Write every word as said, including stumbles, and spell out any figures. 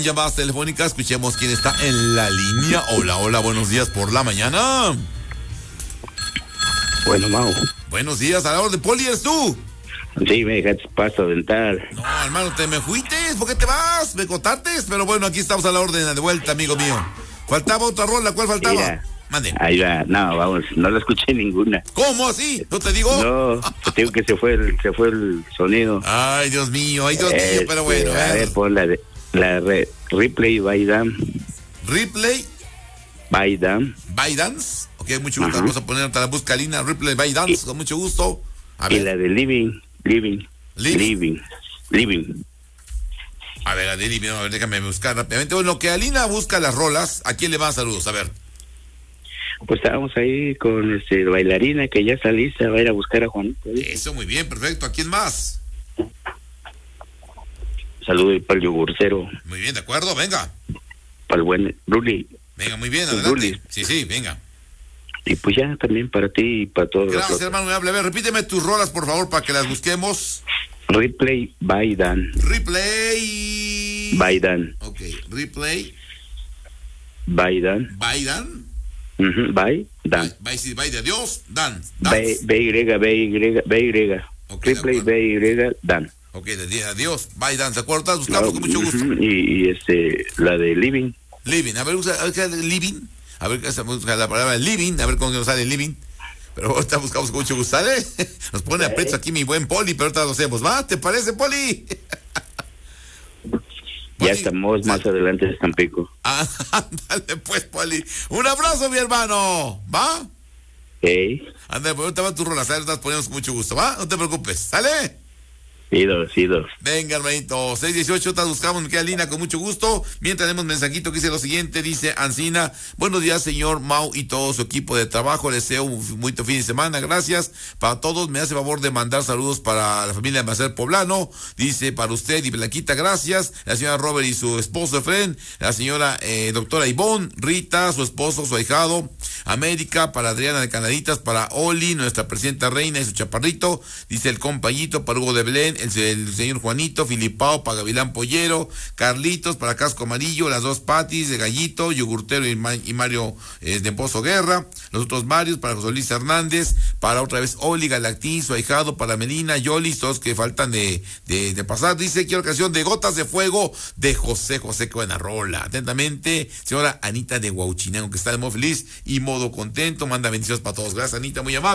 Llamadas telefónicas, escuchemos quién está en la línea. Hola, hola, buenos días por la mañana. Bueno, Mau. Buenos días, a la hora de Poli, ¿eres tú? Sí, me dejaste paso dental. No, hermano, te me fuiste, ¿por qué te vas? Me contaste, pero bueno, aquí estamos a la orden de vuelta, amigo mío. Faltaba otra rola, ¿cuál faltaba? Mira, Mande. ahí va, no, vamos, no la escuché ninguna. ¿Cómo así? ¿No te digo? No, te digo que se fue el, se fue el sonido. Ay, Dios mío, ay, Dios Este, mío, pero bueno. A ver, ver pon la de, la re, replay by Dan. Replay By Dan. by Dance. Ok, mucho gusto, Ajá. vamos a poner otra buscalina, Replay by Dance, Y- con mucho gusto. A Y ver, la de Living, Living, Living. Living, Living. a ver, Adeli, a ver, déjame buscar rápidamente. Bueno, que Alina busca las rolas, ¿a quién le van saludos? A ver. Pues estábamos ahí con este bailarina que ya está lista, va a ir a buscar a Juanito. Eso, muy bien, perfecto. ¿A quién más? Saludos para el yogurcero, Muy bien, de acuerdo, venga. para el buen Ruli. Venga, muy bien, Pues, adelante. Ruli. Sí, sí, venga. Y pues ya también para ti y para todos los Gracias, otros. hermano, me hable. A ver, repíteme tus rolas, por favor, para que las busquemos. Replay by Dan. Replay. By Dan. Ok, replay. By Dan. Baidan. Ujú, by Dan. By, sí, by de Dios. Dan. B Dance. B Y B Y B Y. Ok, de Replay acuerdo. B Y Dan. Ok, de día a Dios. Baidan, ¿se acuerdan? Buscamos con mucho gusto. Ujú, y, y este la de Living. Living, a ver, usa, a ver, ¿qué es living? A ver, esa busca la palabra living, a ver cómo nos sale living. Pero ahorita buscamos con mucho gusto, ¿sale? Nos pone a precio aquí mi buen Poli, pero ahorita lo hacemos. ¿Va? ¿Te parece, Poli? Ya Poli, estamos más adelante de Tampico. ah, ándale pues, Poli. Un abrazo, mi hermano. ¿Va? Hey, Ándale, pues ahorita va tu rola, ¿sabes? Estás poniendo con mucho gusto, ¿va? No te preocupes, ¿sale? idos, idos. Venga, hermanito, seis dieciocho, te buscamos, me queda Lina, con mucho gusto. Mientras tenemos un mensajito que dice lo siguiente, dice Ancina, buenos días, señor Mau y todo su equipo de trabajo, les deseo un muy fin de semana, gracias. Para todos, me hace favor de mandar saludos para la familia Macer Poblano, dice para usted y Blanquita, gracias. La señora Robert y su esposo Efren, la señora eh, doctora Ivonne, Rita, su esposo, su ahijado, América, para Adriana de Canaditas, para Oli, nuestra presidenta reina y su chaparrito, dice el compañito, para Hugo de Belén, el, el señor Juanito, Filipao, para Gavilán Pollero, Carlitos, para Casco Amarillo, las dos Patis, de Gallito, Yogurtero y, Ma- y Mario eh, de Pozo Guerra, los otros Marios, para José Luis Hernández, para otra vez Oli, Galactín, su ahijado, para Melina, Yolis, todos que faltan de, de, de pasar, dice quiero canción de Gotas de Fuego de José José, qué buena rola. Atentamente, señora Anita de Huauchinango, que está de modo feliz y modo contento, manda bendiciones para todos. Gracias, Anita, muy amable.